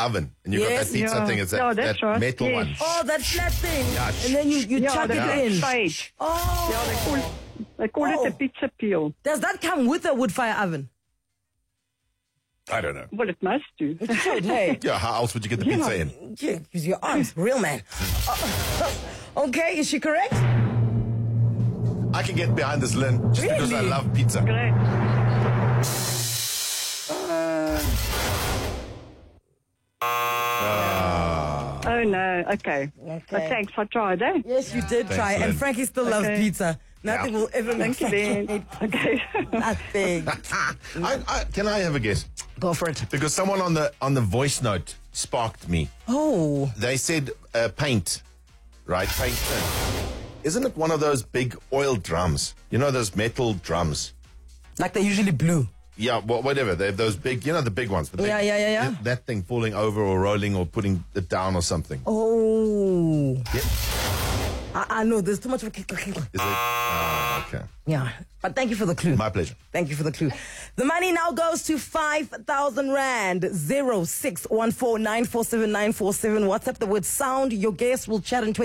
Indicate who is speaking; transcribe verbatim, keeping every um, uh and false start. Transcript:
Speaker 1: oven, and you've
Speaker 2: Yes.
Speaker 1: got that pizza
Speaker 3: Yeah.
Speaker 1: thing. It's that,
Speaker 3: Yeah, that's
Speaker 1: that
Speaker 3: right.
Speaker 1: metal
Speaker 3: Yes.
Speaker 1: one.
Speaker 2: Oh, that flat thing.
Speaker 1: Yeah,
Speaker 2: And then you, you
Speaker 3: Yeah,
Speaker 2: chuck
Speaker 3: the
Speaker 2: it
Speaker 3: big
Speaker 2: in.
Speaker 3: spade.
Speaker 2: Oh.
Speaker 3: Yeah, they call it, they call
Speaker 2: Oh.
Speaker 3: it a pizza peel.
Speaker 2: Does that come with a wood fire oven?
Speaker 1: I don't know.
Speaker 3: Well, it must do.
Speaker 2: It should, hey.
Speaker 1: Yeah, how else would you get the
Speaker 3: Yeah.
Speaker 1: pizza in?
Speaker 2: Yeah, use your arms. Real man. Uh, okay, is she correct?
Speaker 1: I can get behind this, Lynn, just because I
Speaker 2: Really?
Speaker 1: love pizza.
Speaker 3: Great. Oh, no. Okay.
Speaker 2: Okay.
Speaker 3: But thanks. I tried, eh?
Speaker 2: Yes, you did
Speaker 1: Thanks,
Speaker 2: try.
Speaker 1: Lynn.
Speaker 2: And Frankie still loves
Speaker 3: Okay.
Speaker 2: pizza. Nothing
Speaker 1: Yeah.
Speaker 2: will ever make
Speaker 3: Thank you, Ben. Okay.
Speaker 2: Nothing.
Speaker 1: I, I, can I have a guess?
Speaker 2: Go for it.
Speaker 1: Because someone on the on the voice note sparked me.
Speaker 2: Oh.
Speaker 1: They said uh, paint, right? Paint. Isn't it one of those big oil drums? You know those metal drums?
Speaker 2: Like they're usually blue.
Speaker 1: Yeah, wha- whatever. They have those big, you know, the big ones. The big,
Speaker 2: Yeah, yeah, yeah, yeah.
Speaker 1: That, that thing falling over or rolling or putting it down or something.
Speaker 2: Oh.
Speaker 1: Yeah.
Speaker 2: I, I know, there's too much of a...
Speaker 1: Is it? Ah, okay.
Speaker 2: Yeah. But thank you for the clue.
Speaker 1: My pleasure.
Speaker 2: Thank you for the clue. The money now goes to five thousand rand. zero six one four nine four seven nine four seven. WhatsApp the word sound. Your guest will chat in twenty